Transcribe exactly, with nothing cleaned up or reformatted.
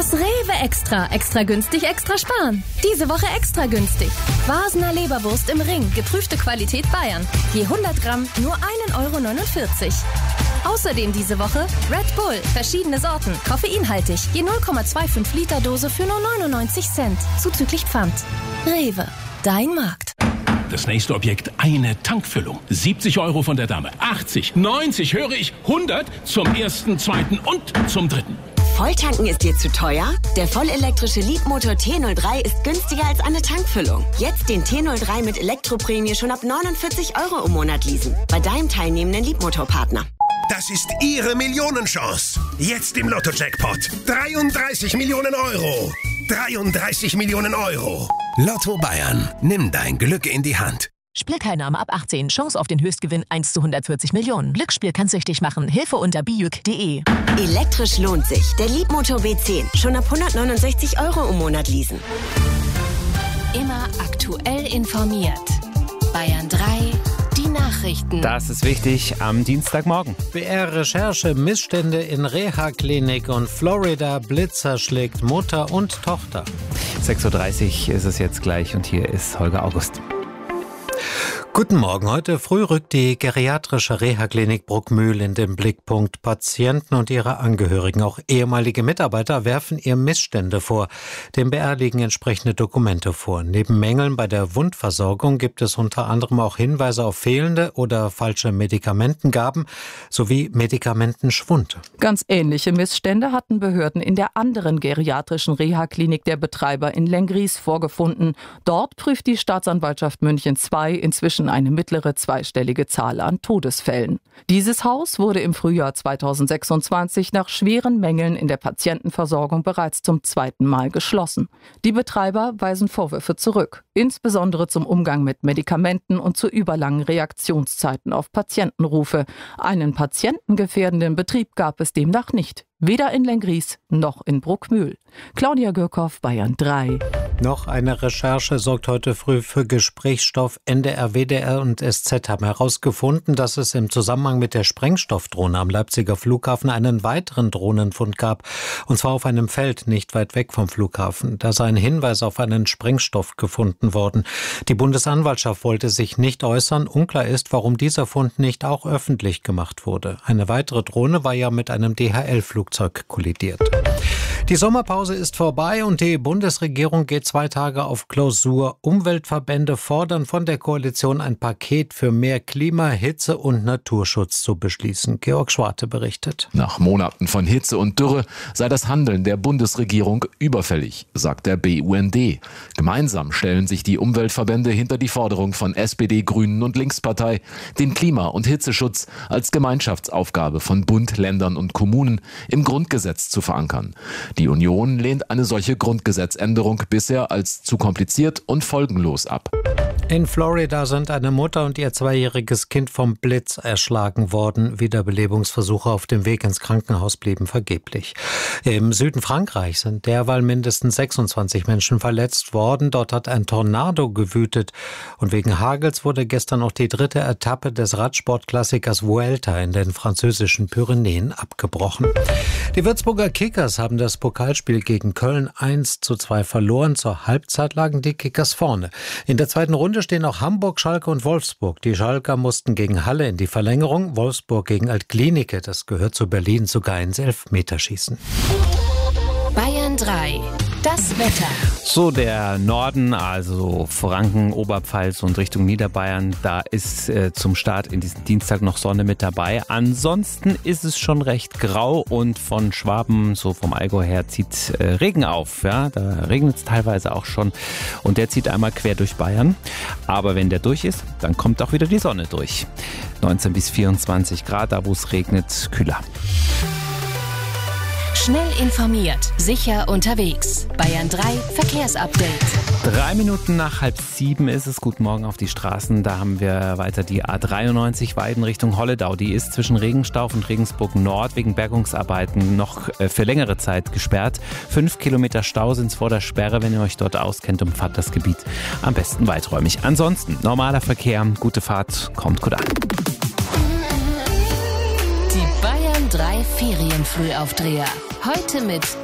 Das Rewe Extra. Extra günstig, extra sparen. Diese Woche extra günstig. Vasener Leberwurst im Ring. Geprüfte Qualität Bayern. Je hundert Gramm nur ein Euro neunundvierzig. Außerdem diese Woche Red Bull. Verschiedene Sorten. Koffeinhaltig. Je null Komma fünfundzwanzig Liter Dose für nur neunundneunzig Cent. Zuzüglich Pfand. Rewe. Dein Markt. Das nächste Objekt, eine Tankfüllung. siebzig Euro von der Dame. achtzig, neunzig, höre ich, hundert zum ersten, zweiten und zum dritten. Volltanken ist dir zu teuer? Der vollelektrische Leapmotor T null drei ist günstiger als eine Tankfüllung. Jetzt den T null drei mit Elektroprämie schon ab neunundvierzig Euro im Monat leasen. Bei deinem teilnehmenden Leapmotor-Partner. Das ist Ihre Millionenchance. Jetzt im Lotto-Jackpot. dreiunddreißig Millionen Euro. dreiunddreißig Millionen Euro. Lotto Bayern. Nimm dein Glück in die Hand. Spielteilnahme ab achtzehn. Chance auf den Höchstgewinn eins zu hundertvierzig Millionen. Glücksspiel kann süchtig machen. Hilfe unter bijuk punkt de. Elektrisch lohnt sich. Der Leapmotor B zehn. Schon ab hundertneunundsechzig Euro im Monat leasen. Immer aktuell informiert. Bayern drei. Die Nachrichten. Das ist wichtig am Dienstagmorgen. B R-Recherche, Missstände in Reha-Klinik und Florida, Blitzer schlägt Mutter und Tochter. sechs Uhr dreißig ist es jetzt gleich und hier ist Holger August. Guten Morgen. Heute früh rückt die geriatrische Reha-Klinik Bruckmühl in den Blickpunkt. Patienten und ihre Angehörigen, auch ehemalige Mitarbeiter, werfen ihr Missstände vor. Dem B R liegen entsprechende Dokumente vor. Neben Mängeln bei der Wundversorgung gibt es unter anderem auch Hinweise auf fehlende oder falsche Medikamentengaben sowie Medikamentenschwund. Ganz ähnliche Missstände hatten Behörden in der anderen geriatrischen Reha-Klinik der Betreiber in Lenggries vorgefunden. Dort prüft die Staatsanwaltschaft München zwei inzwischen eine mittlere zweistellige Zahl an Todesfällen. Dieses Haus wurde im Frühjahr zweitausendsechsundzwanzig nach schweren Mängeln in der Patientenversorgung bereits zum zweiten Mal geschlossen. Die Betreiber weisen Vorwürfe zurück, insbesondere zum Umgang mit Medikamenten und zu überlangen Reaktionszeiten auf Patientenrufe. Einen patientengefährdenden Betrieb gab es demnach nicht. Weder in Lenggries noch in Bruckmühl. Claudia Gürkow, Bayern drei. Noch eine Recherche sorgt heute früh für Gesprächsstoff. N D R, W D R und S Z haben herausgefunden, dass es im Zusammenhang mit der Sprengstoffdrohne am Leipziger Flughafen einen weiteren Drohnenfund gab. Und zwar auf einem Feld nicht weit weg vom Flughafen. Da sei ein Hinweis auf einen Sprengstoff gefunden worden. Die Bundesanwaltschaft wollte sich nicht äußern. Unklar ist, warum dieser Fund nicht auch öffentlich gemacht wurde. Eine weitere Drohne war ja mit einem D H L-Flugzeug kollidiert. Die Sommerpause ist vorbei und die Bundesregierung geht zwei Tage auf Klausur. Umweltverbände fordern von der Koalition ein Paket für mehr Klima-, Hitze- und Naturschutz zu beschließen. Georg Schwarte berichtet. Nach Monaten von Hitze und Dürre sei das Handeln der Bundesregierung überfällig, sagt der B U N D. Gemeinsam stellen sich die Umweltverbände hinter die Forderung von S P D, Grünen und Linkspartei, den Klima- und Hitzeschutz als Gemeinschaftsaufgabe von Bund, Ländern und Kommunen im Grundgesetz zu verankern. Die Union lehnt eine solche Grundgesetzänderung bisher als zu kompliziert und folgenlos ab. In Florida sind eine Mutter und ihr zweijähriges Kind vom Blitz erschlagen worden. Wiederbelebungsversuche auf dem Weg ins Krankenhaus blieben vergeblich. Im Süden Frankreichs sind derweil mindestens sechsundzwanzig Menschen verletzt worden. Dort hat ein Tornado gewütet. Und wegen Hagels wurde gestern auch die dritte Etappe des Radsportklassikers Vuelta in den französischen Pyrenäen abgebrochen. Die Würzburger Kickers haben das Pokalspiel gegen Köln eins zu zwei verloren. Zur Halbzeit lagen die Kickers vorne. In der zweiten Runde stehen auch Hamburg, Schalke und Wolfsburg. Die Schalker mussten gegen Halle in die Verlängerung, Wolfsburg gegen Altklinike, das gehört zu Berlin, sogar ins Elfmeterschießen. Bayern drei. Das Wetter. So, der Norden, also Franken, Oberpfalz und Richtung Niederbayern, da ist äh, zum Start in diesem Dienstag noch Sonne mit dabei. Ansonsten ist es schon recht grau und von Schwaben, so vom Allgäu her, zieht äh, Regen auf. Ja? Da regnet es teilweise auch schon und der zieht einmal quer durch Bayern. Aber wenn der durch ist, dann kommt auch wieder die Sonne durch. neunzehn bis vierundzwanzig Grad, da wo es regnet, kühler. Schnell informiert, sicher unterwegs. Bayern drei Verkehrsupdate. Drei Minuten nach halb sieben ist es. Guten Morgen auf die Straßen. Da haben wir weiter die A dreiundneunzig Weiden Richtung Holledau. Die ist zwischen Regenstauf und Regensburg Nord wegen Bergungsarbeiten noch für längere Zeit gesperrt. Fünf Kilometer Stau sind es vor der Sperre. Wenn ihr euch dort auskennt, umfahrt das Gebiet am besten weiträumig. Ansonsten normaler Verkehr, gute Fahrt, kommt gut an. Die Bayern drei Ferienfrühaufdreher. Heute mit